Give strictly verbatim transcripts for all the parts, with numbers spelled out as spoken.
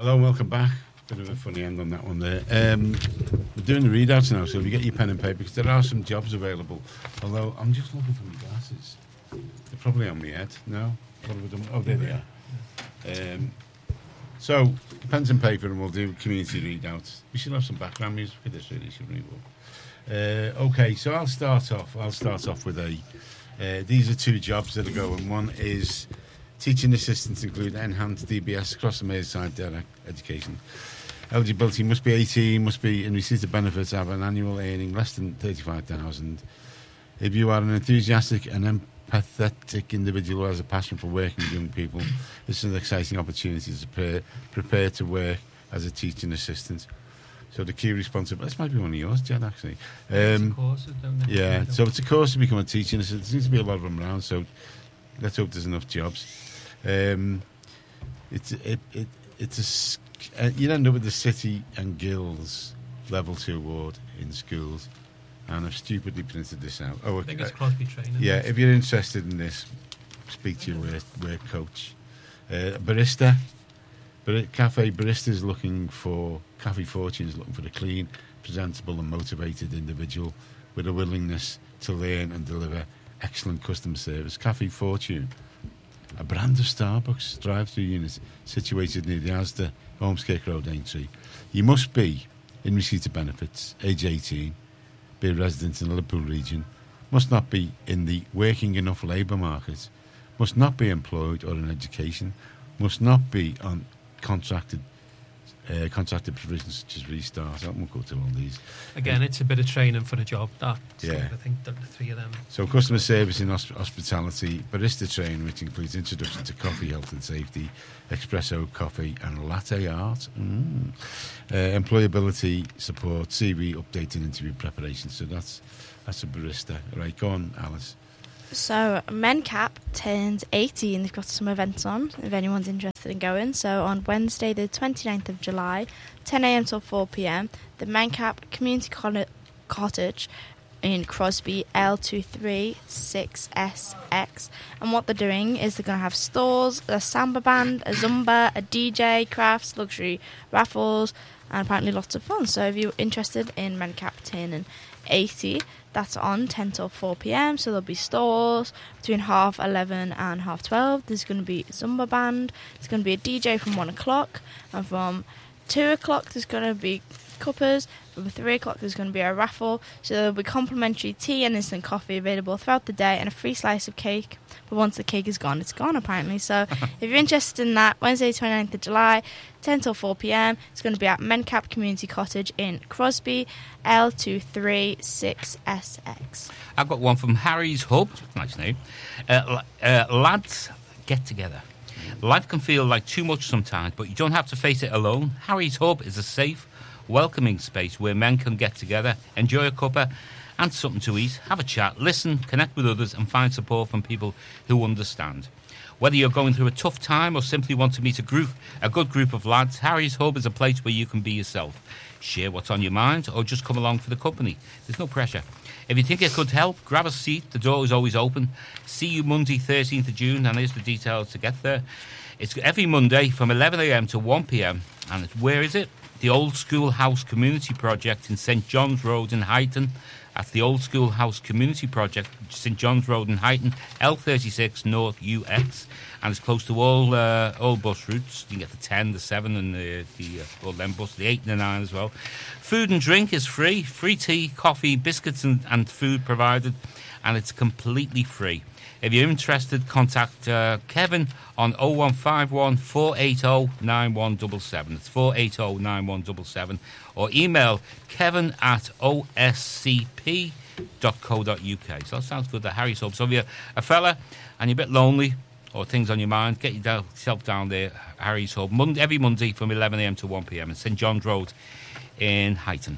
Hello and welcome back. Bit of a funny end on that one there. Um, we're doing the readouts now, so if you get your pen and paper, because there are some jobs available. Although, I'm just looking for my glasses. They're probably on my head. No? What have we done? Oh, there they are. Um, so, pens and paper, and we'll do community readouts. We should have some background music for this, really, shouldn't we? Uh, okay, so I'll start off. I'll start off with a... Uh, these are two jobs that are going. One is teaching assistants include enhanced D B S across the Merseyside direct education. Eligibility must be eighteen, must be in receipt of benefits, have an annual earning less than thirty-five thousand. If you are an enthusiastic and empathetic individual who has a passion for working with young people, this is an exciting opportunity to prepare, prepare to work as a teaching assistant. So the key responsibility, this might be one of yours, Jed, actually. Um, it's a course, don't they? Yeah, so it's a course to become a teaching assistant. There seems to be a lot of them around, so let's hope there's enough jobs. Um, it's it, it it's a, uh, you'd end up with the City and Guilds Level two Award in schools, and I've stupidly printed this out. Oh, I think it's Crosby training. Yeah, if you're interested in this, speak to your work, work coach. Uh, barista. But Cafe Barista is looking for, Cafe Fortune is looking for a clean, presentable and motivated individual with a willingness to learn and deliver excellent customer service. Cafe Fortune, a brand of Starbucks drive-through unit situated near the Asda, Holmeskirk Road, Aintree. You must be in receipt of benefits, age eighteen, be a resident in the Liverpool region, must not be in the working enough labour market, must not be employed or in education, must not be on contracted uh, contracted provisions such as Restart. I won't go to all these. Again, it's a bit of training for the job. That's yeah. I think the three of them. So customer service in hosp- hospitality, barista training, which includes introduction to coffee, health and safety, espresso, coffee and latte art. Mm. Uh, employability support, C V updating, interview preparation. So that's that's a barista. Right, go on, Alice. So, MenCap turns eighteen. They've got some events on, if anyone's interested in going. So, on Wednesday, the twenty-ninth of July, ten a.m. till four p.m, the MenCap Community Con- Cottage in Crosby, L two three six S X. And what they're doing is they're going to have stores, a samba band, a zumba, a D J, crafts, luxury raffles, and apparently lots of fun. So, if you're interested in MenCap turning eighty, that's on ten till four p.m, so there'll be stores between half eleven and half twelve. There's going to be a Zumba band, there's going to be a D J from one o'clock, and from two o'clock there's going to be cuppers, from three o'clock there's going to be a raffle, so there'll be complimentary tea and instant coffee available throughout the day, and a free slice of cake. But once the cake is gone, it's gone apparently. So if you're interested in that, Wednesday twenty-ninth of July, ten till four p.m, it's going to be at MenCap Community Cottage in Crosby, L two three six S X. I've got one from Harry's Hub, nice name. Uh, uh, lads, get together. Life can feel like too much sometimes, but you don't have to face it alone. Harry's Hub is a safe, welcoming space where men can get together, enjoy a cuppa and something to eat, have a chat, listen, connect with others and find support from people who understand. Whether you're going through a tough time or simply want to meet a group, a good group of lads, Harry's Hub is a place where you can be yourself. Share what's on your mind or just come along for the company. There's no pressure. If you think it could help, grab a seat. The door is always open. See you Monday, thirteenth of June, and here's the details to get there. It's every Monday from eleven a.m. to one p.m. And it's, where is it? The Old School House Community Project in St John's Road in Huyton. That's the Old School House Community Project, St John's Road in Huyton, L thirty-six North U X, and it's close to all uh, all bus routes. You can get the ten, the seven, and the, the uh, all them bus, the eight and the nine as well. Food and drink is free, free tea, coffee, biscuits, and, and food provided, and it's completely free. If you're interested, contact uh, Kevin on oh one five one, four eight oh, nine one seven seven. It's four eight oh, nine one seven seven. Or email kevin at o s c p dot co dot u k. So that sounds good, that Harry's Hub. So if you're a fella and you're a bit lonely or things on your mind, get yourself down there, Harry's Hub, Monday, every Monday from eleven a.m. to one p.m. in St John's Road in Huyton.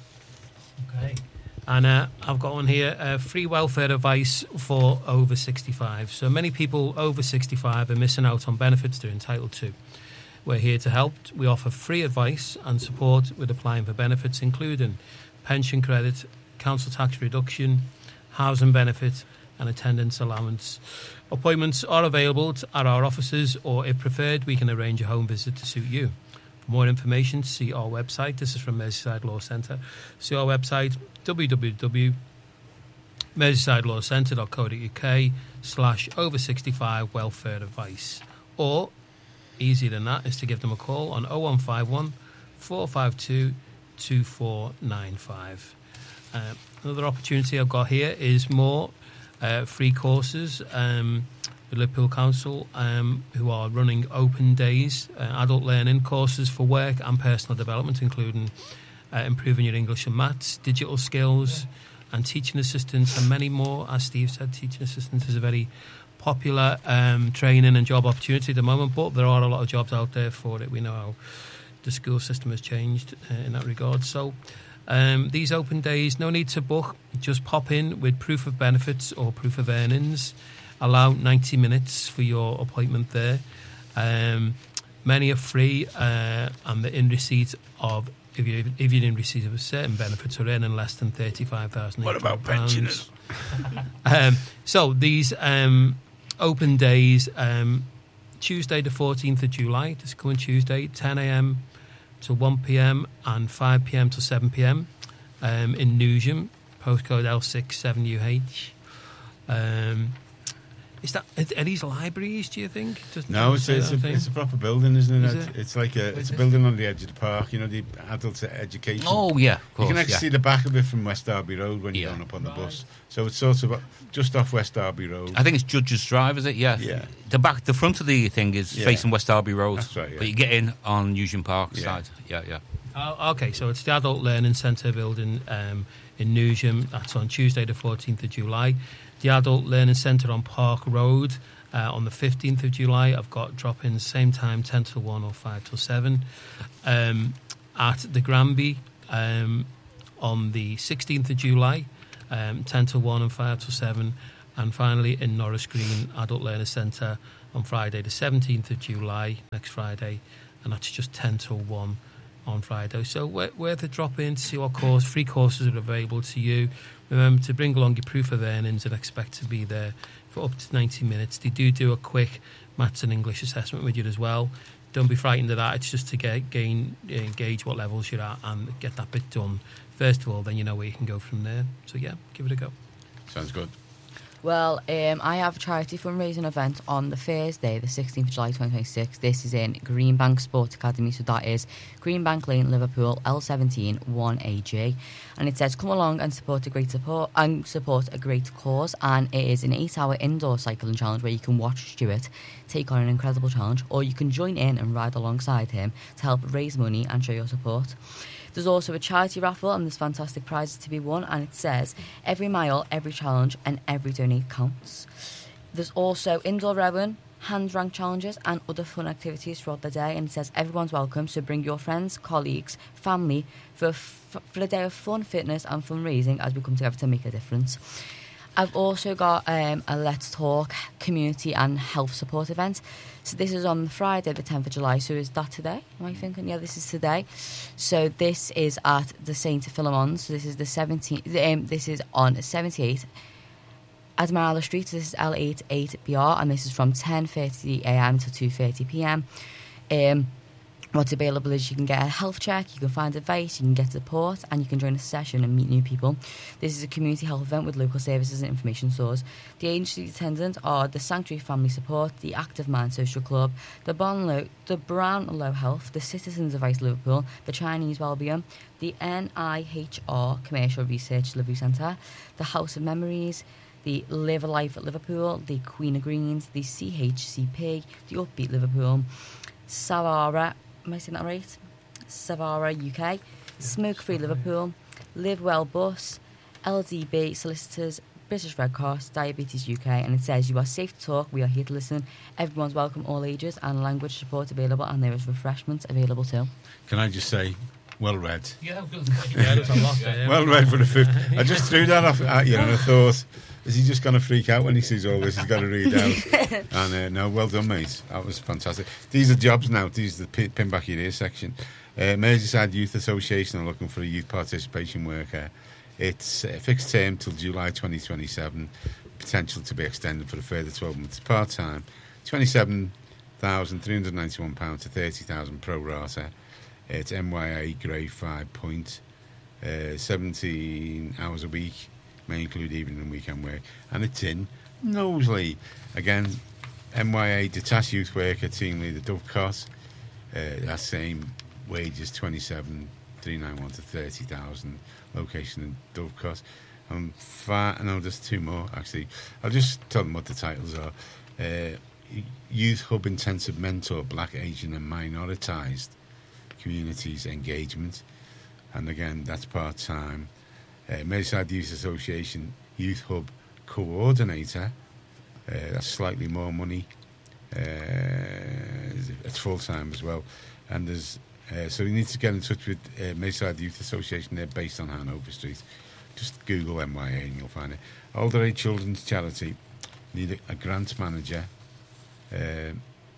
Okay. And uh, I've got one here, uh, free welfare advice for over sixty-five. So many people over sixty-five are missing out on benefits they're entitled to. We're here to help. We offer free advice and support with applying for benefits, including pension credit, council tax reduction, housing benefit and attendance allowance. Appointments are available at our offices, or if preferred, we can arrange a home visit to suit you. For more information, see our website. This is from Merseyside Law Centre. See our website, w w w dot merseyside law centre dot co dot u k slash over sixty-five welfare advice. Or, easier than that, is to give them a call on oh one five one, four five two, two four nine five. Uh, another opportunity I've got here is more uh, free courses. Um, the Liverpool Council, um, who are running open days, uh, adult learning courses for work and personal development, including uh, improving your English and maths, digital skills, and teaching assistants, and many more. As Steve said, teaching assistants is a very popular um, training and job opportunity at the moment, but there are a lot of jobs out there for it. We know how the school system has changed uh, in that regard. So um, these open days, no need to book, just pop in with proof of benefits or proof of earnings. Allow ninety minutes for your appointment there. Um, many are free uh, and they're in receipt of, if you're, if you're in receipt of certain benefits or earning less than thirty-five thousand. What about pensioners? um, so these um, open days, um, Tuesday the fourteenth of July, this coming Tuesday, ten a.m. to one p.m. and five p.m. to seven p.m. um, in Newsham, postcode L six seven U H. Um, Is that are these libraries? Do you think? Doesn't No, it's a, it's, a, it's a proper building, isn't it? Is It's, it? it's like a Is it's a it? building on the edge of the park. You know, the adult education. Oh, yeah, of you course, can actually yeah. see the back of it from West Derby Road when you're Yeah. going up on the bus. So it's sort of just off West Derby Road. I think it's Judge's Drive, is it? Yeah. Yeah. The back, the front of the thing is Yeah. facing West Derby Road. That's right, yeah. But you get in on Newsham Park Yeah. side. Yeah, yeah. Oh, okay, so it's the Adult Learning Centre building um, in Newsham. That's on Tuesday the fourteenth of July. The Adult Learning Centre on Park Road uh, on the fifteenth of July. I've got drop-ins same time, ten till one or five till seven. Um, at the Granby um, on the sixteenth of July, um, ten till one and five till seven. And finally in Norris Green Adult Learning Centre on Friday the seventeenth of July, next Friday, and that's just ten till one on Friday. So where, where to drop in to see what course, free courses are available to you. Remember to bring along your proof of earnings and expect to be there for up to ninety minutes. They do do a quick maths and English assessment with you as well. Don't be frightened of that. It's just to get, gain, uh, gauge what levels you're at and get that bit done. First of all, then you know where you can go from there. So yeah, give it a go. Sounds good. Well, um, I have a charity fundraising event on the Thursday, the sixteenth of July twenty twenty-six. This is in Greenbank Sports Academy, so that is Greenbank Lane, Liverpool, L seventeen one A G. And it says, come along and support a great support and support a great cause. And it is an eight-hour indoor cycling challenge where you can watch Stuart take on an incredible challenge, or you can join in and ride alongside him to help raise money and show your support. There's also a charity raffle and there's fantastic prizes to be won, and it says every mile, every challenge and every donate counts. There's also indoor rowing, hand rank challenges and other fun activities throughout the day, and it says everyone's welcome, so bring your friends, colleagues, family for a, f- for a day of fun, fitness and fundraising as we come together to make a difference. I've also got um, a Let's Talk community and health support event. So this is on Friday the tenth of July. So is that today? Am I thinking? Yeah, this is today. So this is at the Saint Philemon's. So this is the seventeenth. Um, this is on seventy-eight Admiral Street. So this is L eight eight B R, and this is from ten thirty a.m. to two thirty p.m. Um, What's available is you can get a health check, you can find advice, you can get support, and you can join a session and meet new people. This is a community health event with local services and information stores. The agency attendants are the Sanctuary Family Support, the Active Mind Social Club, the Brownlow, the Brownlow Health, the Citizens Advice Liverpool, the Chinese Wellbeing, the N I H R Commercial Research Delivery Centre, the House of Memories, the Live a Life at Liverpool, the Queen of Greens, the C H C P, the Upbeat Liverpool, Savara, am I saying that right? Savara U K, Smoke Free Liverpool, Live Well Bus, L D B Solicitors, British Red Cross, Diabetes U K, and it says you are safe to talk, we are here to listen, everyone's welcome, all ages, and language support available, and there is refreshments available too. Can I just say, well read. Yeah, yeah there's a lot there. Well read for the fifth. I just threw that off at you, and I thought, is he just going to freak out when he sees all this? He's got to read out. And uh, no, well done, mate. That was fantastic. These are jobs now. These are the pin, pin back your ear section. Uh, Merseyside Youth Association are looking for a youth participation worker. It's a fixed term till July twenty twenty-seven. Potential to be extended for a further twelve months. Part time. twenty-seven thousand three hundred ninety-one pounds to thirty thousand pro rata. It's M Y A grade five point, uh, seventeen hours a week, may include evening and weekend work, and it's in Knowsley. Again, M Y A detached youth worker, team leader Dovecot. Uh, that same wages, twenty-seven three ninety-one to thirty thousand. Location in Dovecot. Um, far, no, there's two more actually. I'll just tell them what the titles are. Uh, Youth Hub Intensive Mentor, Black, Asian and Minoritised Communities Engagement. And again, that's part-time. Uh, Merseyside Youth Association Youth Hub Coordinator. Uh, that's slightly more money. Uh, it's full-time as well. And there's uh, so you need to get in touch with uh, Merseyside Youth Association. They're based on Hanover Street. Just Google M Y A and you'll find it. Older Age Children's Charity need a, a grant manager. Uh,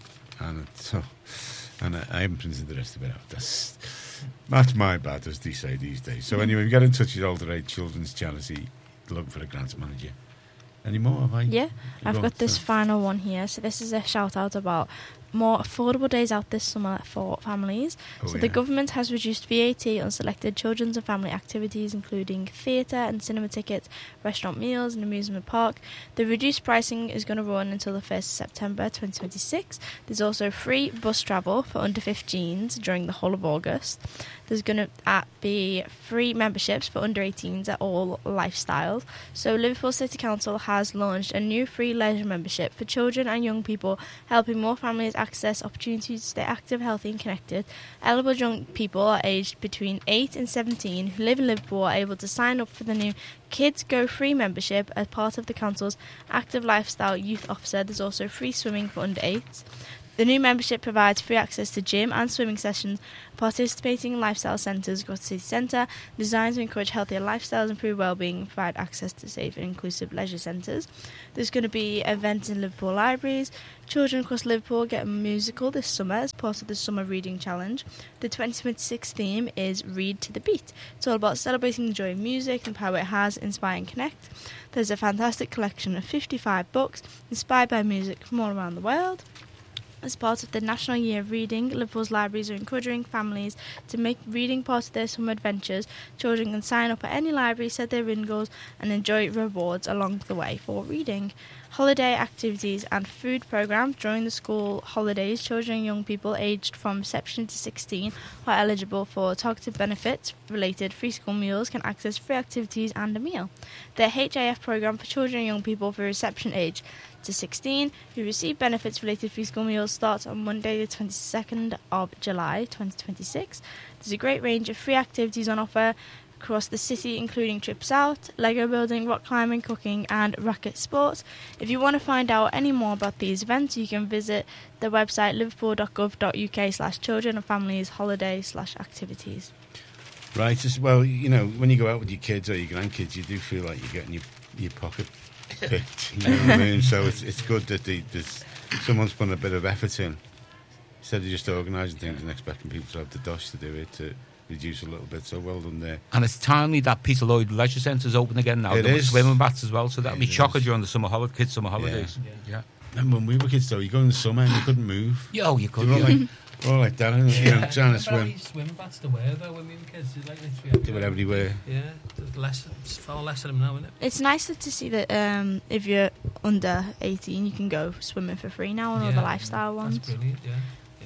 and so, and I, I haven't printed the rest of it out. That's that's my bad, as they say these days. So anyway, get in touch with Older Age Children's Charity, look for a grants manager. Any more? Have I? Yeah, I've Go got on, this so- final one here. So this is a shout out about more affordable days out this summer for families. Oh, so the yeah. government has reduced V A T on selected children's and family activities, including theatre and cinema tickets, restaurant meals and amusement park. The reduced pricing is going to run until the first of September twenty twenty-six. There's also free bus travel for under fifteens during the whole of August. There's going to uh, be free memberships for under eighteens at all lifestyles. So Liverpool City Council has launched a new free leisure membership for children and young people, helping more families access opportunities to stay active, healthy and connected. Eligible young people are aged between eight and seventeen who live in Liverpool are able to sign up for the new Kids Go Free membership as part of the Council's Active Lifestyle Youth Officer. There's also free swimming for under eights. The new membership provides free access to gym and swimming sessions, participating in lifestyle centres across the city centre, designed to encourage healthier lifestyles, improve wellbeing, and provide access to safe and inclusive leisure centres. There's going to be events in Liverpool libraries. Children across Liverpool get a musical this summer as part of the Summer Reading Challenge. The twenty twenty-six theme is Read to the Beat. It's all about celebrating the joy of music and power it has, inspire and connect. There's a fantastic collection of fifty-five books inspired by music from all around the world. As part of the National Year of Reading, Liverpool's libraries are encouraging families to make reading part of their summer adventures. Children can sign up at any library, set their reading goals, and enjoy rewards along the way for reading. Holiday activities and food programs during the school holidays. Children and young people aged from reception to sixteen who are eligible for targeted benefits related free school meals can access free activities and a meal. The H A F program for children and young people for reception age to sixteen who receive benefits related free school meals starts on Monday the twenty-second of July twenty twenty-six. There's a great range of free activities on offer across the city, including trips out, Lego building, rock climbing, cooking and racket sports. If you want to find out any more about these events, you can visit the website liverpool.gov.uk slash children and families holiday slash activities. Right, as well, you know, when you go out with your kids or your grandkids, you do feel like you're getting your, your pocket picked, you know what I mean? So it's it's good that the, there's, someone's putting a bit of effort in, instead of just organising things and expecting people to have the dosh to do it, to reduce a little bit. So well done there. And it's timely that Peter Lloyd Leisure Centre's open again now. It They've got is. swimming baths as well, so that'll It be chocker is. during the summer holiday, kids' summer holidays. Yeah. And when we were kids, though, you go in the summer and you couldn't move. Yeah, oh, you You could. were all yeah. like, all like that, and, you know, trying to swim. Swim baths to wear though when we were kids. It's like literally They were everywhere. Yeah, there's less, it's far less of them now, isn't it? It's nice to see that um, if you're under eighteen, you can go swimming for free now on all the Yeah, lifestyle ones. That's brilliant. Yeah, yeah.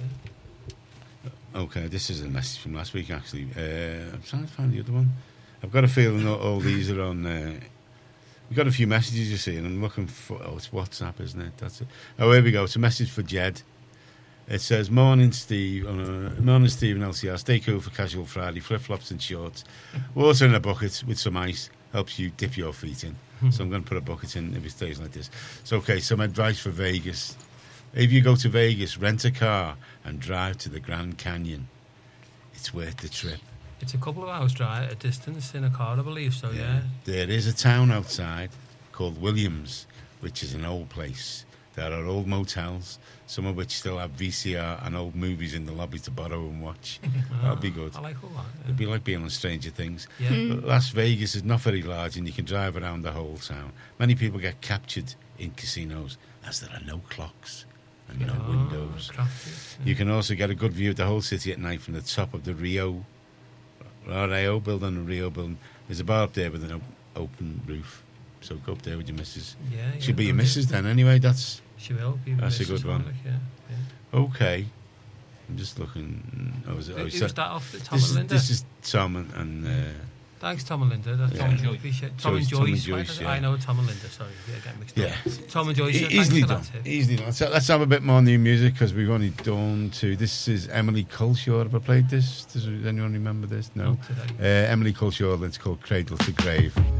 Okay, this is a message from last week, actually. Uh, I'm trying to find the other one. I've got a feeling that all these are on... Uh, we've got a few messages, you see, and I'm looking for... Oh, it's WhatsApp, isn't it? That's it. Oh, here we go. It's a message for Jed. It says, Morning, Steve. Uh, morning, Steve and L C R. Stay cool for casual Friday. Flip-flops and shorts. Water in a bucket with some ice helps you dip your feet in. So I'm going to put a bucket in if it stays like this. So, okay, some advice for Vegas. If you go to Vegas, rent a car and drive to the Grand Canyon. It's worth the trip. It's a couple of hours drive, a distance in a car, I believe. So yeah, There is a town outside called Williams, which is an old place. There are old motels, some of which still have V C R and old movies in the lobby to borrow and watch. That'd be good. I like all that. It'd be like being on Stranger Things. Yeah. Yeah. Las Vegas is not very large and you can drive around the whole town. Many people get captured in casinos as there are no clocks. and you know Oh, windows. crafty. You can also get a good view of the whole city at night from the top of the Rio R A O building. The Rio building. There's a bar up there with an op- open roof, so go up there with your missus. Yeah, yeah. She'll be your no, missus then. Anyway, that's She will. Be That's a missus good one. Warwick, Yeah, yeah. okay. I'm just looking. I was. I Who- was Who's that off? Tom this, and is, Linda. this is Tom and. and uh, Thanks, Tom and Linda. That's Yeah. Tom and Joy. Appreciate Tom Joyce, and Tom and Joyce. Joyce, right? yeah. I know Tom and Linda. Sorry, yeah, getting mixed yeah. up. Tom and Joyce. E- yeah, easily thanks for done. that tip. Easily done. Let's, let's have a bit more new music because we've only done two. This is Emily Culshaw. Have I played this? Does anyone remember this? No. Not today. Uh, Emily Culshaw. It's called Cradle to Grave.